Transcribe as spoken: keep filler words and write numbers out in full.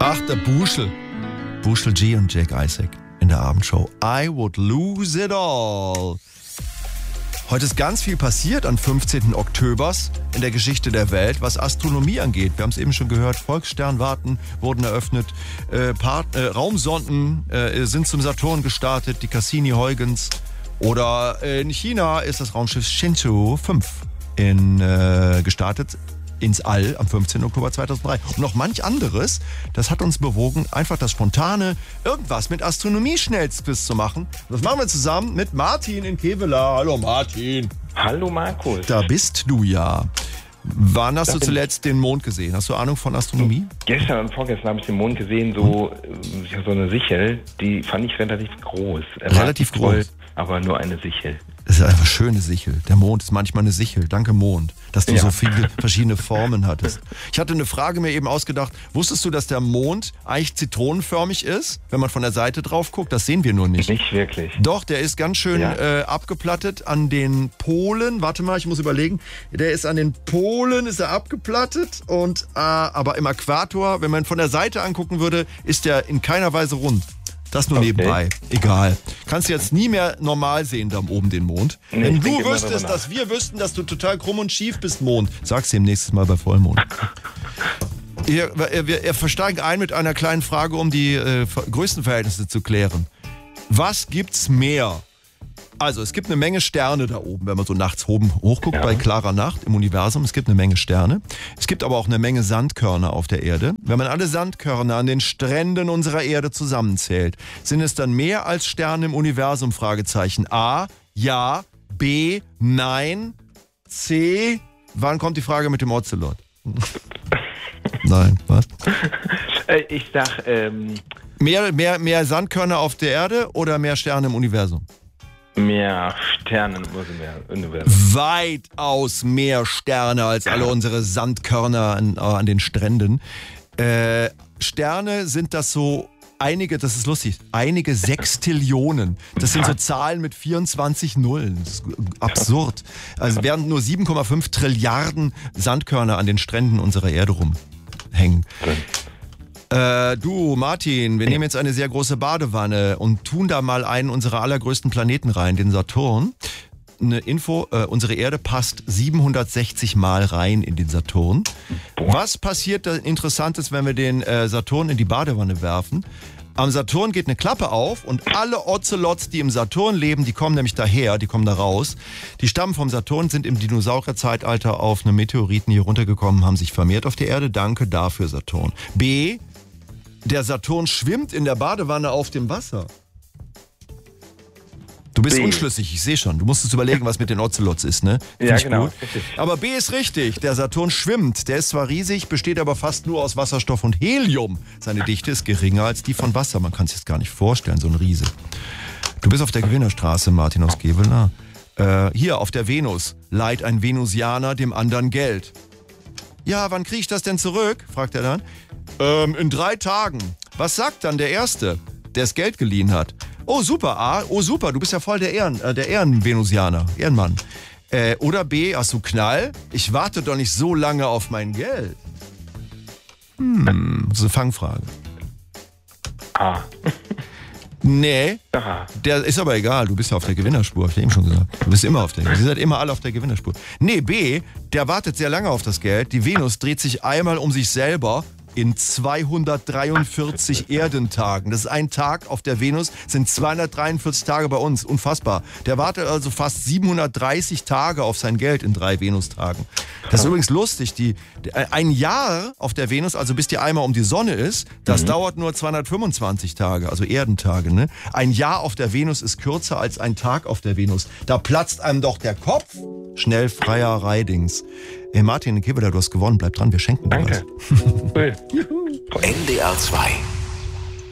Ach, der Buschel. Buschel G und Jake Isaac in der Abendshow. I would lose it all. Heute ist ganz viel passiert am fünfzehnten Oktober in der Geschichte der Welt, was Astronomie angeht. Wir haben es eben schon gehört, Volkssternwarten wurden eröffnet, äh, Part, äh, Raumsonden äh, sind zum Saturn gestartet, die Cassini-Huygens. Oder äh, in China ist das Raumschiff Shenzhou fünf in, äh, gestartet ins All am fünfzehnten Oktober zweitausenddrei. Und noch manch anderes, das hat uns bewogen, einfach das spontane irgendwas mit Astronomie schnellstbiss zu machen. Und das machen wir zusammen mit Martin in Kevela. Hallo Martin. Hallo Markus. Da bist du ja. Wann hast da du zuletzt den Mond gesehen? Hast du Ahnung von Astronomie? Gestern und vorgestern habe ich den Mond gesehen, so, ja, so eine Sichel, die fand ich relativ groß. Er relativ groß? Toll, aber nur eine Sichel. Das ist einfach eine schöne Sichel. Der Mond ist manchmal eine Sichel. Danke Mond, dass du ja so viele verschiedene Formen hattest. Ich hatte eine Frage mir eben ausgedacht. Wusstest du, dass der Mond eigentlich zitronenförmig ist, wenn man von der Seite drauf guckt? Das sehen wir nur nicht. Nicht wirklich. Doch, der ist ganz schön ja. äh, abgeplattet an den Polen. Warte mal, ich muss überlegen. Der ist an den Polen, ist er abgeplattet. Und äh, aber im Äquator, wenn man von der Seite angucken würde, ist der in keiner Weise rund. Das nur okay. nebenbei. Egal. Kannst du jetzt nie mehr normal sehen, da oben den Mond. Nee, wenn du wüsstest, dass wir wüssten, dass du total krumm und schief bist, Mond, sag's ihm nächstes Mal bei Vollmond. Wir, wir, wir versteigen ein mit einer kleinen Frage, um die äh, Größenverhältnisse zu klären. Was gibt's mehr? Also, es gibt eine Menge Sterne da oben, wenn man so nachts oben hochguckt, ja. bei klarer Nacht im Universum. Es gibt eine Menge Sterne. Es gibt aber auch eine Menge Sandkörner auf der Erde. Wenn man alle Sandkörner an den Stränden unserer Erde zusammenzählt, sind es dann mehr als Sterne im Universum? Fragezeichen. A, ja. B, nein. C, wann kommt die Frage mit dem Ocelot? Nein, was? Ich sag, ähm... Mehr, mehr, mehr Sandkörner auf der Erde oder mehr Sterne im Universum? Mehr Sterne im Universum. Weitaus mehr Sterne als alle unsere Sandkörner an, an den Stränden. Äh, Sterne sind das so einige, das ist lustig, einige Sextillionen. Das sind so Zahlen mit vierundzwanzig Nullen. Das ist absurd. Also während nur sieben Komma fünf Trilliarden Sandkörner an den Stränden unserer Erde rumhängen. Äh, du, Martin, wir nehmen jetzt eine sehr große Badewanne und tun da mal einen unserer allergrößten Planeten rein, den Saturn. Eine Info, äh, unsere Erde passt siebenhundertsechzig Mal rein in den Saturn. Was passiert da Interessantes, wenn wir den äh, Saturn in die Badewanne werfen? Am Saturn geht eine Klappe auf und alle Ocelots, die im Saturn leben, die kommen nämlich daher, die kommen da raus. Die stammen vom Saturn, sind im Dinosaurierzeitalter auf einem Meteoriten hier runtergekommen, haben sich vermehrt auf der Erde. Danke dafür, Saturn. B, der Saturn schwimmt in der Badewanne auf dem Wasser. Du bist B. unschlüssig, ich sehe schon. Du musst es überlegen, was mit den Ocelots ist, ne? Find ja, genau. Gut. Aber B ist richtig. Der Saturn schwimmt. Der ist zwar riesig, besteht aber fast nur aus Wasserstoff und Helium. Seine Dichte ist geringer als die von Wasser. Man kann sich das gar nicht vorstellen, so ein Riese. Du bist auf der Gewinnerstraße, Martin aus Kevela. Äh, hier auf der Venus leiht ein Venusianer dem anderen Geld. Ja, wann kriege ich das denn zurück? Fragt er dann. Ähm, in drei Tagen. Was sagt dann der Erste, der das Geld geliehen hat? Oh, super, A. Oh, super, du bist ja voll der Ehren, äh, der Ehrenvenusianer, Ehrenmann. Äh, oder B, hast du Knall? Ich warte doch nicht so lange auf mein Geld. Hm, das ist eine Fangfrage. A. Nee, Aha. Der ist aber egal, du bist ja auf der Gewinnerspur, hab ich eben schon gesagt. Du bist immer auf der, ihr seid immer alle auf der Gewinnerspur. Nee, B, der wartet sehr lange auf das Geld. Die Venus dreht sich einmal um sich selber in zweihundertdreiundvierzig Erdentagen. Das ist ein Tag auf der Venus, sind zweihundertdreiundvierzig Tage bei uns. Unfassbar. Der wartet also fast siebenhundertdreißig Tage auf sein Geld in drei Venustagen. Das ist übrigens lustig. Die, ein Jahr auf der Venus, also bis die einmal um die Sonne ist, das mhm. dauert nur zweihundertfünfundzwanzig Tage, also Erdentage. Ne? Ein Jahr auf der Venus ist kürzer als ein Tag auf der Venus. Da platzt einem doch der Kopf. Schnell freier Reidings. Hey Martin, Kevela, du hast gewonnen. Bleib dran, wir schenken dir was. Danke. N D R zwei